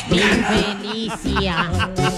Felicia.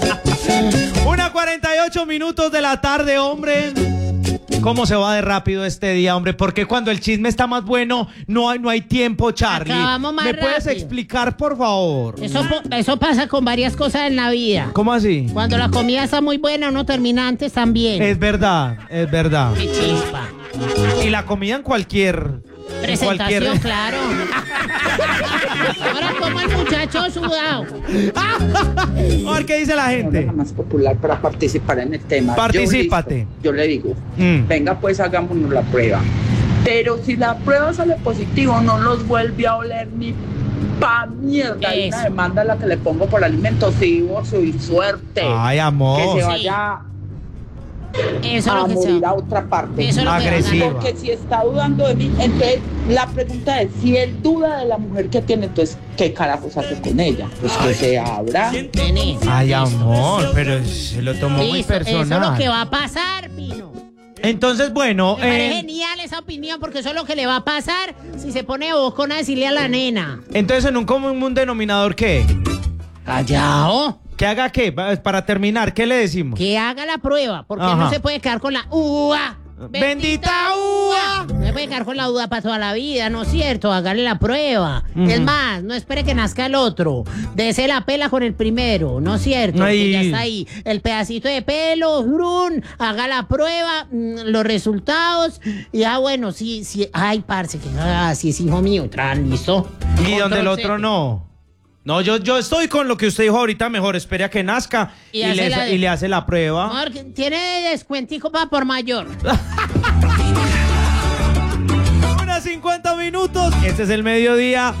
1:48 de la tarde, hombre. ¿Cómo se va de rápido este día, hombre? Porque cuando el chisme está más bueno, no hay tiempo, Charlie. Acabamos más ¿Me puedes rápido. explicar, por favor? Eso pasa con varias cosas en la vida. ¿Cómo así? Cuando la comida está muy buena, uno termina antes también. Es verdad, es verdad. Qué chispa. Y la comida en cualquier... Presentación, claro. Ahora como el muchacho sudado. A ver qué dice la gente. La más popular para participar en el tema. Particípate. Yo le digo, Mm. venga pues hagámonos la prueba. Pero si la prueba sale positivo, no los vuelve a oler ni pa' mierda. Hay una Eso. demanda a la que le pongo por alimentos y divorcio y suerte. Ay, amor. Que se Sí. vaya Eso a es lo que morir se a otra parte. Eso es lo que Agresiva. hagan. Porque si está dudando de mí, entonces la pregunta es, si él duda de la mujer que tiene, entonces, ¿qué carajos hace con ella? Pues que se abra. Vení. Ay, amor, pero se lo tomó muy Listo, personal. eso es lo que va a pasar, Pino. Entonces, bueno, Me parece genial esa opinión porque eso es lo que le va a pasar si se pone bocona a decirle a la nena. entonces en un común denominador, ¿qué? Callao. ¿Que haga qué? Para terminar, ¿qué le decimos? Que haga la prueba, porque Ajá. no se puede quedar con la uva. ¡Bendita uva! No se puede quedar con la duda para toda la vida, ¿no es cierto? Hágale la prueba. Ujú. Es más, no espere que nazca el otro. Dese la pela con el primero, ¿no es cierto? Ay. Que ya está ahí. El pedacito de pelo, brun, haga la prueba, los resultados. Y bueno, sí. Ay, parce, que si es hijo mío, listo. Y donde el Control otro Z. no. No, yo estoy con lo que usted dijo ahorita, mejor espere a que nazca Y hace la de- y le hace la prueba. Amor, tiene descuentico para por mayor. 1:50. Este es el mediodía.